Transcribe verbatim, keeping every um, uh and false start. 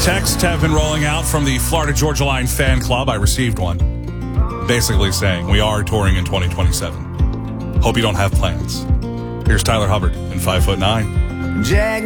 Texts have been rolling out from the Florida Georgia Line fan club. I received one basically saying we are touring in twenty twenty-seven. Hope you don't have plans. Here's Tyler Hubbard in five foot nine. Jag